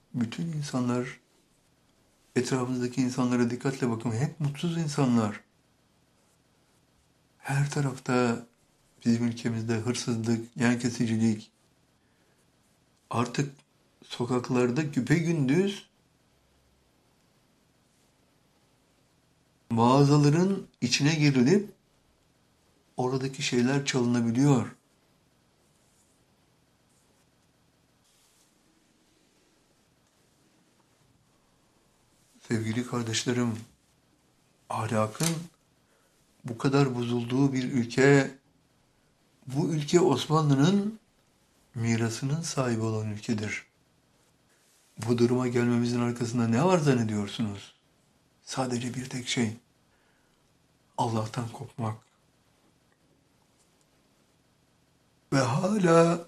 Bütün insanlar, etrafınızdaki insanlara dikkatle bakın. Hep mutsuz insanlar. Her tarafta bizim ülkemizde hırsızlık, yan kesicilik, artık sokaklarda güpegündüz mağazaların içine girilip oradaki şeyler çalınabiliyor. Sevgili kardeşlerim, ahlakın bu kadar bozulduğu bir ülke, bu ülke Osmanlı'nın mirasının sahibi olan ülkedir. Bu duruma gelmemizin arkasında ne var zannediyorsunuz? Sadece bir tek şey, Allah'tan kopmak. Ve hala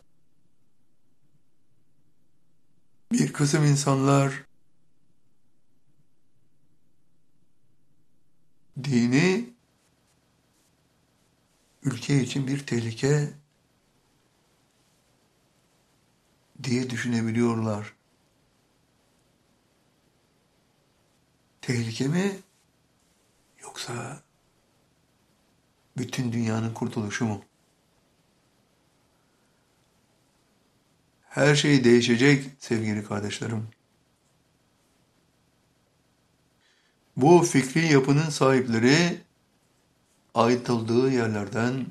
bir kısım insanlar dini ülke için bir tehlike diye düşünebiliyorlar. Tehlike mi yoksa bütün dünyanın kurtuluşu mu? Her şey değişecek sevgili kardeşlerim. Bu fikri yapının sahipleri ait olduğu yerlerden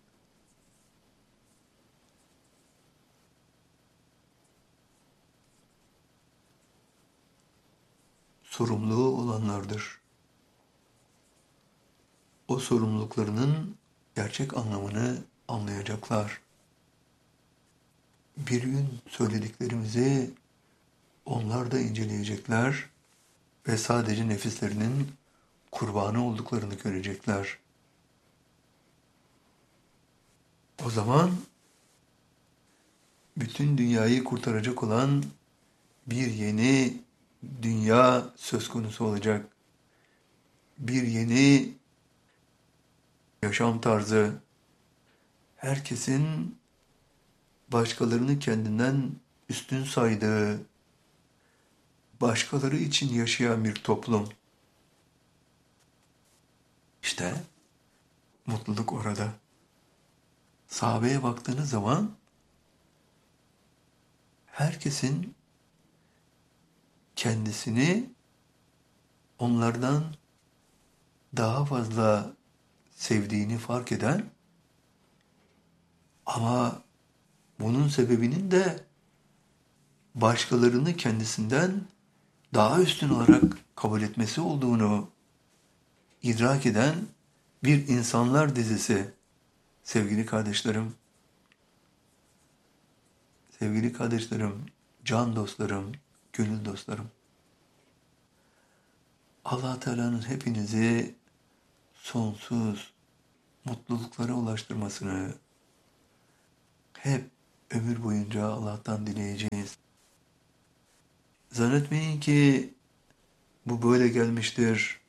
sorumlu olanlardır. O sorumluluklarının gerçek anlamını anlayacaklar. Bir gün söylediklerimizi onlar da inceleyecekler ve sadece nefislerinin kurbanı olduklarını görecekler. O zaman bütün dünyayı kurtaracak olan bir yeni dünya söz konusu olacak. Bir yeni yaşam tarzı. Herkesin başkalarını kendinden üstün saydığı, başkaları için yaşayan bir toplum. İşte mutluluk orada. Sahabeye baktığınız zaman herkesin kendisini onlardan daha fazla sevdiğini fark eden ama bunun sebebinin de başkalarını kendisinden daha üstün olarak kabul etmesi olduğunu idrak eden bir insanlar dizisi. Sevgili kardeşlerim, sevgili kardeşlerim, can dostlarım, gönül dostlarım. Allah Teala'nın hepinizi sonsuz mutluluklara ulaştırmasını hep ömür boyunca Allah'tan dileyeceğiz. Zannetmeyin ki bu böyle gelmiştir.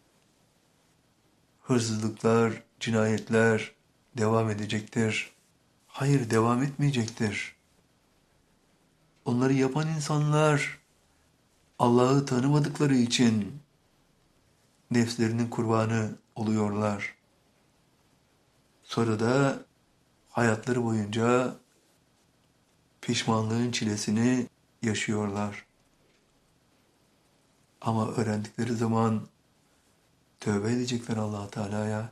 Hırsızlıklar, cinayetler devam edecektir. Hayır, devam etmeyecektir. Onları yapan insanlar Allah'ı tanımadıkları için nefslerinin kurbanı oluyorlar. Sonra da hayatları boyunca pişmanlığın çilesini yaşıyorlar. Ama öğrendikleri zaman tövbe edecekler Allah Teala'ya.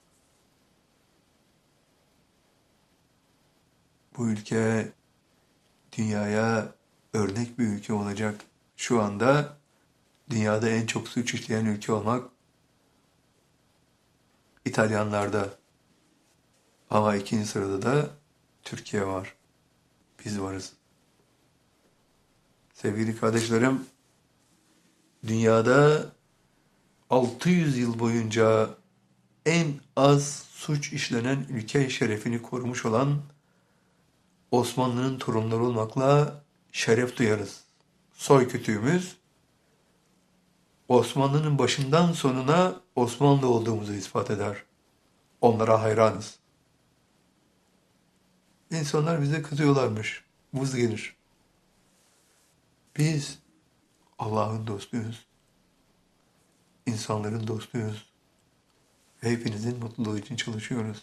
Bu ülke dünyaya örnek bir ülke olacak. Şu anda dünyada en çok suç işleyen ülke olmak İtalyanlarda. Ama ikinci sırada da Türkiye var. Biz varız. Sevgili kardeşlerim, dünyada 600 yıl boyunca en az suç işlenen ülke şerefini korumuş olan Osmanlı'nın torunları olmakla şeref duyarız. Soy kütüğümüz Osmanlı'nın başından sonuna Osmanlı olduğumuzu ispat eder. Onlara hayranız. İnsanlar bize kızıyorlarmış. Vız gelir. Biz Allah'ın dostuyuz, insanların dostuyuz ve hepinizin mutluluğu için çalışıyoruz.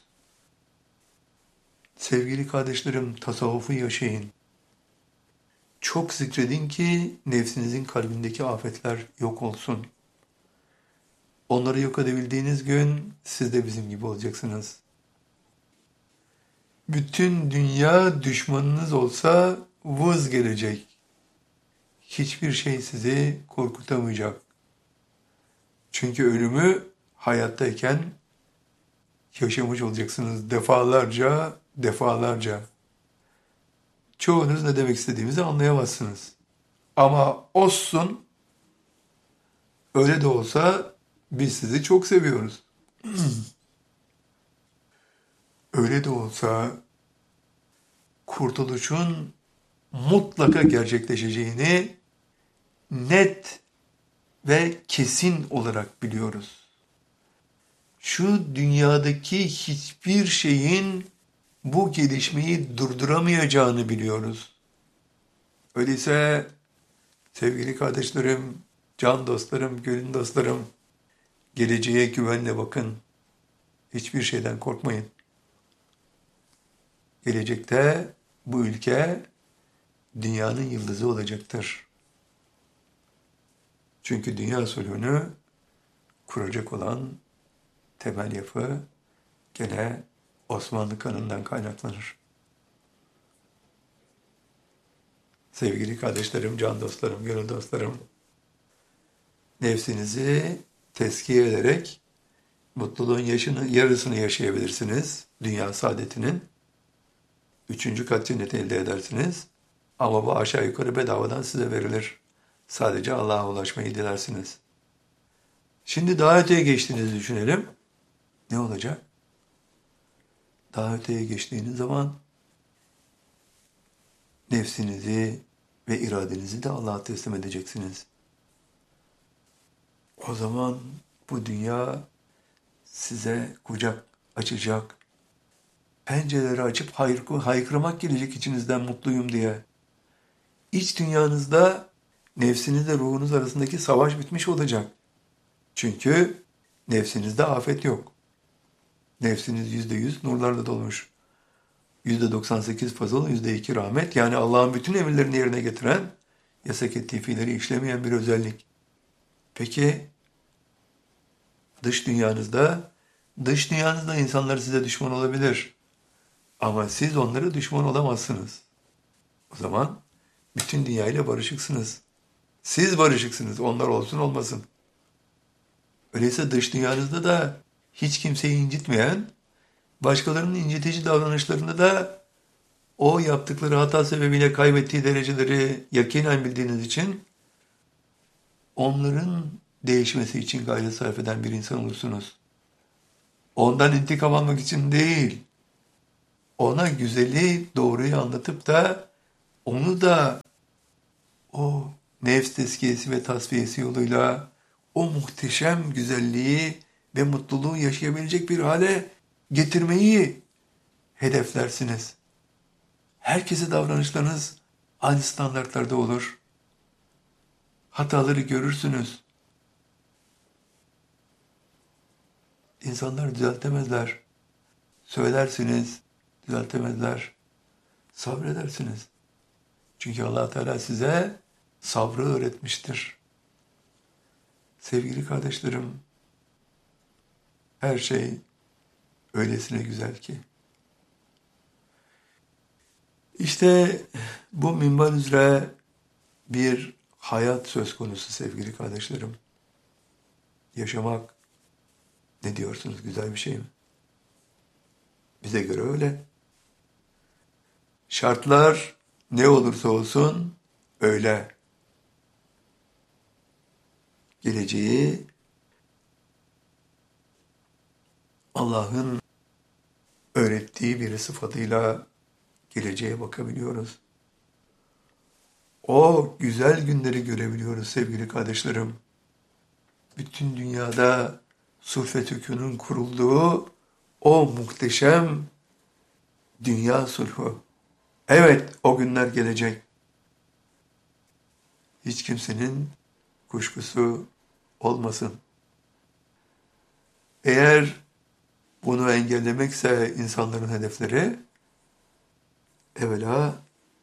Sevgili kardeşlerim, tasavvufu yaşayın. Çok zikredin ki nefsinizin kalbindeki afetler yok olsun. Onları yok edebildiğiniz gün siz de bizim gibi olacaksınız. Bütün dünya düşmanınız olsa vız gelecek. Hiçbir şey sizi korkutamayacak. Çünkü ölümü hayattayken yaşamış olacaksınız defalarca, defalarca. Çoğunuz ne demek istediğimizi anlayamazsınız. Ama olsun, öyle de olsa biz sizi çok seviyoruz. Öyle de olsa kurtuluşun mutlaka gerçekleşeceğini net ve kesin olarak biliyoruz. Şu dünyadaki hiçbir şeyin bu gelişmeyi durduramayacağını biliyoruz. Öyleyse sevgili kardeşlerim, can dostlarım, gönül dostlarım, geleceğe güvenle bakın. Hiçbir şeyden korkmayın. Gelecekte bu ülke dünyanın yıldızı olacaktır. Çünkü dünya sulhünü kuracak olan temel yapı gene Osmanlı kanından kaynaklanır. Sevgili kardeşlerim, can dostlarım, gönül dostlarım, nefsinizi tezkiye ederek mutluluğun yarısını yaşayabilirsiniz. Dünya saadetinin. 3. kat cenneti elde edersiniz. Ama bu aşağı yukarı bedavadan size verilir. Sadece Allah'a ulaşmayı dilersiniz. Şimdi daha öteye geçtiğinizi düşünelim. Ne olacak? Daha öteye geçtiğiniz zaman nefsinizi ve iradenizi de Allah'a teslim edeceksiniz. O zaman bu dünya size kucak açacak. Pencereleri açıp haykırmak gelecek içinizden mutluyum diye. İç dünyanızda nefsinizle ruhunuz arasındaki savaş bitmiş olacak. Çünkü nefsinizde afet yok. Nefsiniz %100 nurlarla dolmuş. %98 fazıl, %2 rahmet. Yani Allah'ın bütün emirlerini yerine getiren, yasak ettiği fiilleri işlemeyen bir özellik. Peki dış dünyanızda insanlar size düşman olabilir. Ama siz onlara düşman olamazsınız. O zaman bütün dünyayla barışıksınız. Siz barışıksınız, onlar olsun olmasın. Öyleyse dış dünyanızda da hiç kimseyi incitmeyen, başkalarının incitici davranışlarında da o yaptıkları hata sebebiyle kaybettiği dereceleri yakinen bildiğiniz için onların değişmesi için gayret sarf eden bir insan olursunuz. Ondan intikam almak için değil, ona güzeli, doğruyu anlatıp da onu da o nefs tezkiyesi ve tasfiyesi yoluyla o muhteşem güzelliği ve mutluluğu yaşayabilecek bir hale getirmeyi hedeflersiniz. Herkese davranışlarınız aynı standartlarda olur. Hataları görürsünüz. İnsanlar düzeltemezler. Söylersiniz, düzeltemezler. Sabredersiniz. Çünkü Allah Teala size sabrı öğretmiştir. Sevgili kardeşlerim, her şey öylesine güzel ki. İşte bu minval üzere bir hayat söz konusu sevgili kardeşlerim. Yaşamak ne diyorsunuz, güzel bir şey mi? Bize göre öyle. Şartlar ne olursa olsun öyle. Geleceği Allah'ın öğrettiği bir sıfatıyla geleceğe bakabiliyoruz. O güzel günleri görebiliyoruz sevgili kardeşlerim. Bütün dünyada sulh ve tükünün kurulduğu o muhteşem dünya sulhu. Evet, o günler gelecek. hiç kimsenin kuşkusu olmasın. Eğer bunu engellemekse insanların hedefleri, evvela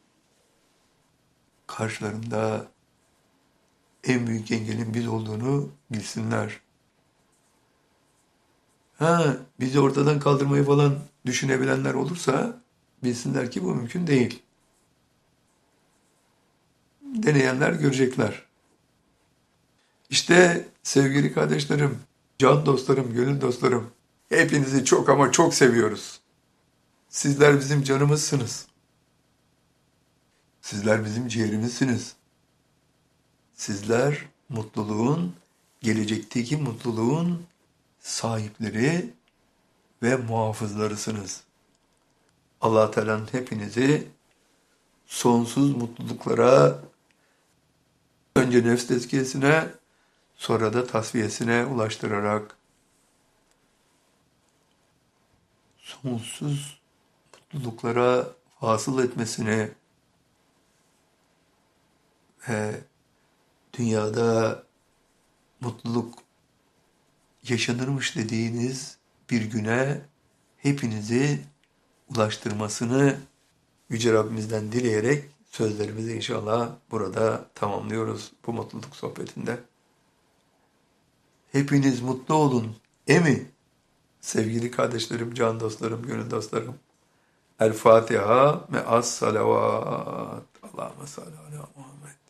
karşılarında en büyük engelin biz olduğunu bilsinler. Bizi ortadan kaldırmayı falan düşünebilenler olursa bilsinler ki bu mümkün değil. Deneyenler görecekler. İşte sevgili kardeşlerim, can dostlarım, gönül dostlarım, hepinizi çok ama çok seviyoruz. Sizler bizim canımızsınız. Sizler bizim ciğerimizsiniz. Sizler mutluluğun, gelecekteki mutluluğun sahipleri ve muhafızlarısınız. Allah Teala'nın hepinizi sonsuz mutluluklara, önce nefs tezkiyesine, sonra da tasfiyesine ulaştırarak sonsuz mutluluklara hasıl etmesini ve dünyada mutluluk yaşanırmış dediğiniz bir güne hepinizi ulaştırmasını Yüce Rabbimizden dileyerek sözlerimizi inşallah burada tamamlıyoruz bu mutluluk sohbetinde. Hepiniz mutlu olun. Emi. Sevgili kardeşlerim, can dostlarım, gönül dostlarım. El Fatiha me'as salavat. Allahümme salli ala Muhammed.